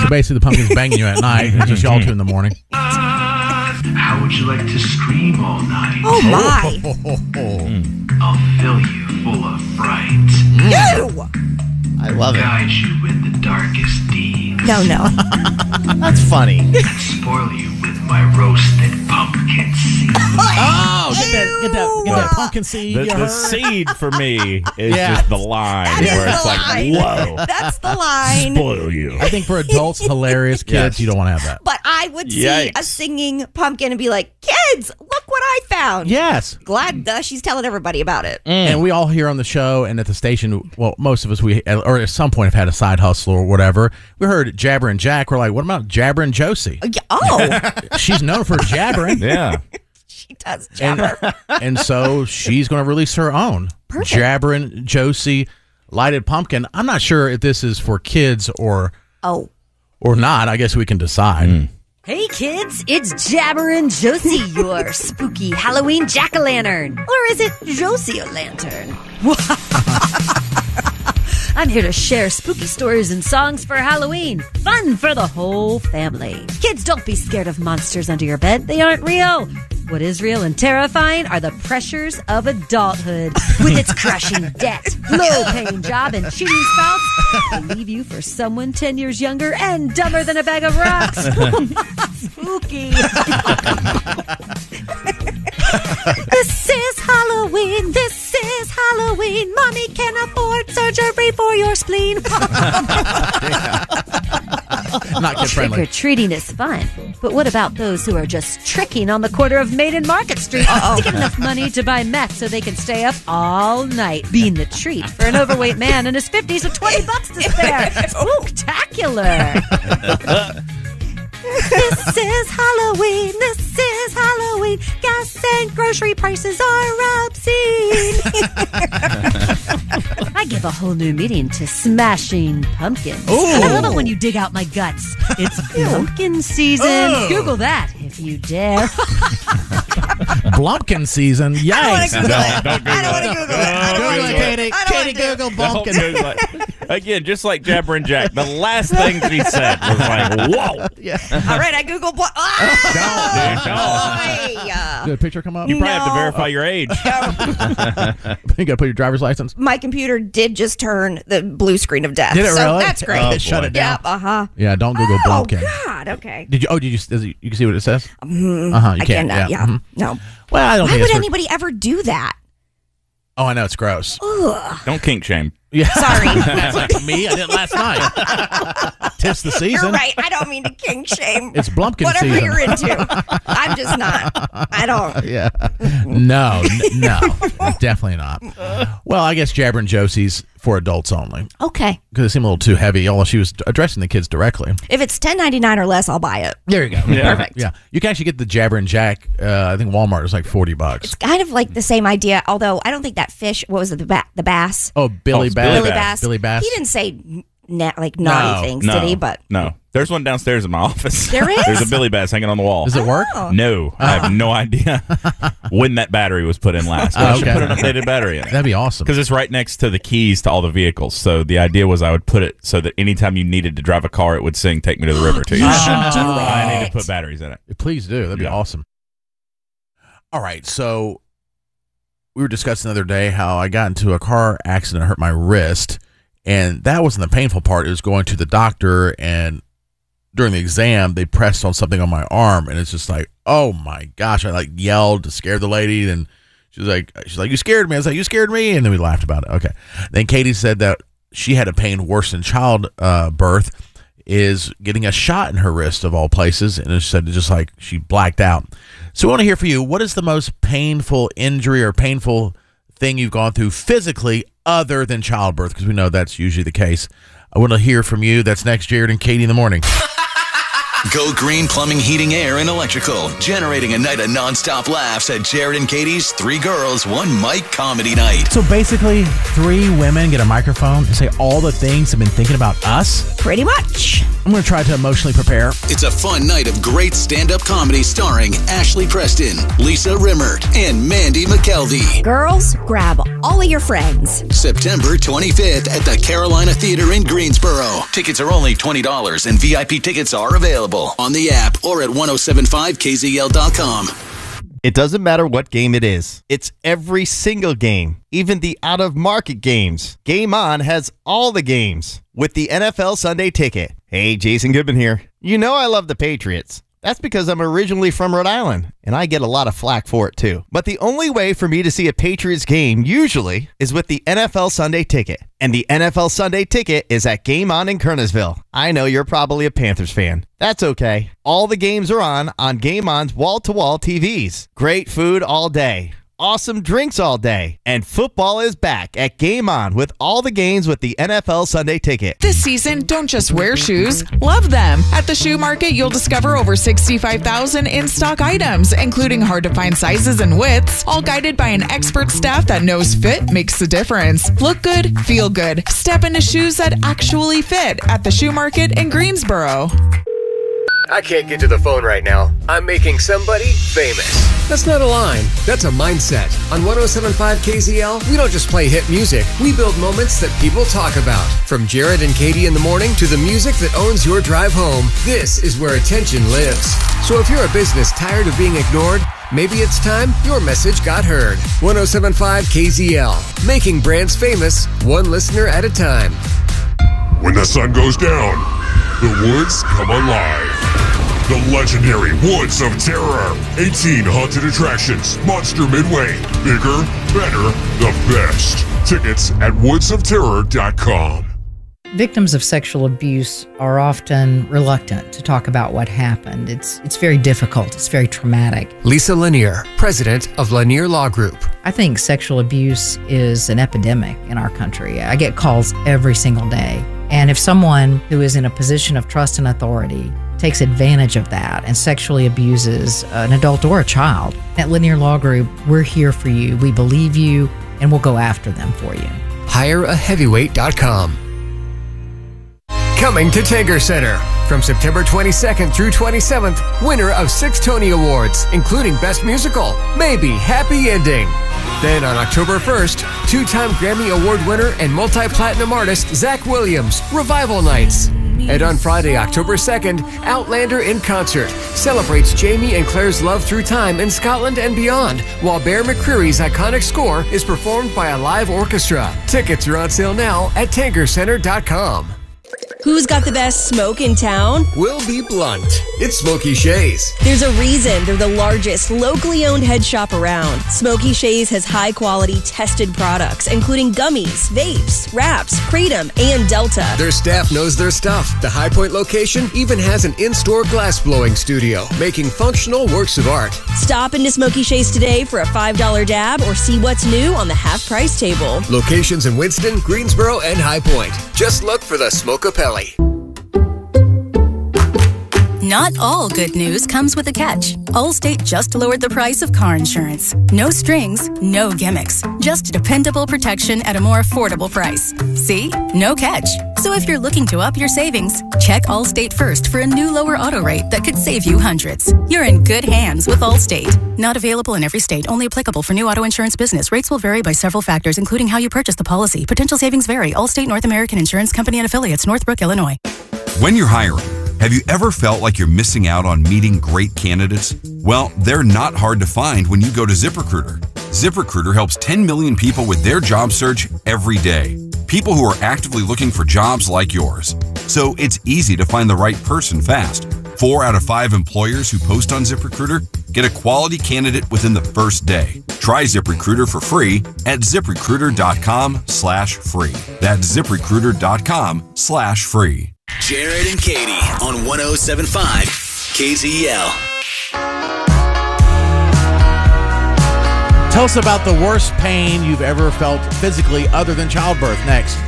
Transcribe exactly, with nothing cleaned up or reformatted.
So basically, the pumpkin's banging you at night, and it's just y'all two in the morning. How would you like to scream all night? Oh, my. Oh, oh, oh, oh. I'll fill you full of fright. Ew. I love it. Guide you with the darkest deeds. No, no. That's funny. And spoil you with my roasted pumpkin seed. Oh, get that, get that, get that pumpkin seed. The, you the heard? seed for me is Yeah. just the line That is where it's the like, line. whoa, That's the line. spoil you. I think for adults, hilarious. Kids, Yes. you don't want to have that. But I would see Yikes. a singing pumpkin and be like, kids, look what I found. Yes. Glad uh, she's telling everybody about it. And we all here on the show and at the station, well, most of us, we or at some point have had a side hustle or whatever. We heard Jabber and Jack. We're like, what about Jabber and Josie? Yeah, Oh, She's known for jabbering. Yeah. she does jabber. And so she's going to release her own Perfect. Jabberin' Josie Lighted Pumpkin. I'm not sure if this is for kids or Oh, or not. I guess we can decide. Hey kids, it's Jabber and Josie, your spooky Halloween jack-o'-lantern. Or is it Josie Lantern? I'm here to share spooky stories and songs for Halloween. Fun for the whole family. Kids, don't be scared of monsters under your bed. They aren't real. What is real and terrifying are the pressures of adulthood. With its crushing debt, low-paying job, and cheating spouse, they leave you for someone ten years younger and dumber than a bag of rocks. Spooky. This is Halloween. This is Halloween. Mommy can afford surgery for your spleen. Not kid friendly. Trick-or-treating is fun. But what about those who are just tricking on the corner of Maiden Market Street to get enough money to buy meth so they can stay up all night, being the treat for an overweight man in his fifties with twenty bucks to spare? Spooktacular. This is Halloween. This is Halloween. Gas and grocery prices are obscene. I give a whole new meaning to smashing pumpkins. Ooh. I love it when you dig out my guts. It's pumpkin season. Oh. Google that if you dare. Blumpkin season. I don't want Yikes. to Google No, it. don't Google I don't want to it. Google it. I don't Google want it, to Katie. I don't wanna Katie, do it. Google Don't Blumpkin. Google it. Again, just like Jabber and Jack, the last thing he said was like, whoa. Yeah. All right, I Google. Bl- ah! Don't, dude, don't. Boy, uh, Did a picture come up? You probably have to No. verify your age. You got to put your driver's license. my computer did just turn the blue screen of death. Did it so really? That's great. Oh, Oh, shut boy. it down. Yep. Uh huh. Yeah, don't Google Oh Blumpkin. God. Okay. Did you? Oh, did you? Does it, you can see what it says. Mm, Uh huh. You I can't. cannot. Yeah. Yeah. Mhm. No. Well, I don't Why think would it's for- anybody ever do that? Oh, I know it's gross. Ugh. Don't kink shame. Yeah. Sorry. That's like me. I did it last night. Tis the season. You're right. I don't mean to king shame. It's Blumpkin Whatever season. you're into. I'm just not. I don't. Yeah. No, n- no, definitely not. Well, I guess Jabber and Josie's for adults only Okay. because it seemed a little too heavy. Although she was addressing the kids directly. If it's ten ninety-nine or less, I'll buy it. There you go. Yeah. Perfect. Yeah, you can actually get the Jabber and Jack. Uh, I think Walmart is like forty bucks. It's kind of like the same idea, although I don't think that fish, what was it, the, ba- the bass? Oh, Billy Oh, it's Bass. Billy Billy Bass. Billy Bass. He didn't say na- like naughty No, things, No, did he? But no. There's one downstairs in my office. There is? There's a Billy Bass hanging on the wall. Does it work? Oh. No, I have no idea when that battery was put in last. But Oh, I should okay. put an updated battery in it. That'd be awesome. Because it's right next to the keys to all the vehicles. So the idea was I would put it so that anytime you needed to drive a car, it would sing "Take Me to the River" to you. you should do it. I need to put batteries in it. Please do. That'd be Yeah. awesome. All right. So we were discussing the other day how I got into a car accident and hurt my wrist. And that wasn't the painful part. It was going to the doctor, and during the exam, they pressed on something on my arm, and it's just like, oh my gosh! I like yelled to scare the lady, and she's like, she's like, you scared me. I was like, you scared me, and then we laughed about it. Okay. Then Katie said that she had a pain worse than child uh, birth, is getting a shot in her wrist of all places, and it said just like she blacked out. So we want to hear from you. What is the most painful injury or painful thing you've gone through physically other than childbirth? Because we know that's usually the case. I want to hear from you. That's next, Jared and Katie in the morning. Go Green Plumbing, Heating, Air, and Electrical. Generating a night of nonstop laughs at Jared and Katie's Three Girls, One Mic Comedy Night. So basically, three women get a microphone and say all the things they've been thinking about us. Pretty much. I'm going to try to emotionally prepare. It's a fun night of great stand-up comedy starring Ashley Preston, Lisa Rimmert, and Mandy McKelvey. Girls, grab all of your friends. September twenty-fifth at the Carolina Theater in Greensboro. Tickets are only twenty dollars and V I P tickets are available on the app or at ten seventy-five K Z L dot com. It doesn't matter what game it is. It's every single game, even the out-of-market games. Game On has all the games with the N F L Sunday Ticket. Hey, Jason Goodman here. You know I love the Patriots. That's because I'm originally from Rhode Island, and I get a lot of flack for it too. But the only way for me to see a Patriots game usually is with the N F L Sunday Ticket. And the N F L Sunday Ticket is at Game On in Kernersville. I know you're probably a Panthers fan. That's okay. All the games are on on Game On's wall-to-wall T Vs. Great food all day. Awesome drinks all day. And football is back at Game On with all the games with the N F L Sunday Ticket. This season, don't just wear shoes, love them. At the Shoe Market, you'll discover over sixty-five thousand in-stock items, including hard-to-find sizes and widths, all guided by an expert staff that knows fit makes the difference. Look good, feel good. Step into shoes that actually fit at the Shoe Market in Greensboro. I can't get to the phone right now. I'm making somebody famous. That's not a line. That's a mindset. On ten seventy-five K Z L, we don't just play hit music. We build moments that people talk about. From Jared and Katie in the morning to the music that owns your drive home, this is where attention lives. So if you're a business tired of being ignored, maybe it's time your message got heard. ten seventy-five K Z L, making brands famous, one listener at a time. When the sun goes down, the woods come alive. The legendary Woods of Terror. eighteen haunted attractions. Monster Midway. Bigger, better, the best. Tickets at woods of terror dot com. Victims of sexual abuse are often reluctant to talk about what happened. It's it's very difficult. It's very traumatic. Lisa Lanier, president of Lanier Law Group. I think sexual abuse is an epidemic in our country. I get calls every single day. And if someone who is in a position of trust and authority takes advantage of that and sexually abuses an adult or a child, at Lanier Law Group, we're here for you. We believe you, and we'll go after them for you. hire a heavyweight dot com. Coming to Tanger Center. From September twenty-second through twenty-seventh, winner of six Tony Awards, including Best Musical, Maybe Happy Ending. Then on October first, two-time Grammy Award winner and multi-platinum artist Zach Williams, Revival Nights. And on Friday, October second, Outlander in Concert celebrates Jamie and Claire's love through time in Scotland and beyond, while Bear McCreary's iconic score is performed by a live orchestra. Tickets are on sale now at tanger center dot com. Who's got the best smoke in town? We'll be blunt. It's Smoky Shays. There's a reason they're the largest locally owned head shop around. Smoky Shays has high quality tested products, including gummies, vapes, wraps, Kratom, and Delta. Their staff knows their stuff. The High Point location even has an in-store glass blowing studio, making functional works of art. Stop into Smoky Shays today for a five dollar dab or see what's new on the half price table. Locations in Winston, Greensboro, and High Point. Just look for the Smoke-a-Pelly. Not all good news comes with a catch. Allstate just lowered the price of car insurance. No strings, no gimmicks. Just dependable protection at a more affordable price. See? No catch. So if you're looking to up your savings, check Allstate first for a new lower auto rate that could save you hundreds. You're in good hands with Allstate. Not available in every state. Only applicable for new auto insurance business. Rates will vary by several factors, including how you purchase the policy. Potential savings vary. Allstate North American Insurance Company and affiliates, Northbrook, Illinois. When you're hiring, have you ever felt like you're missing out on meeting great candidates? Well, they're not hard to find when you go to ZipRecruiter. ZipRecruiter helps ten million people with their job search every day. People who are actively looking for jobs like yours. So it's easy to find the right person fast. Four out of five employers who post on ZipRecruiter get a quality candidate within the first day. Try ZipRecruiter for free at ZipRecruiter.com slash free. That's ZipRecruiter.com slash free. Jared and Katie on ten seventy-five K Z L. Tell us about the worst pain you've ever felt physically other than childbirth next.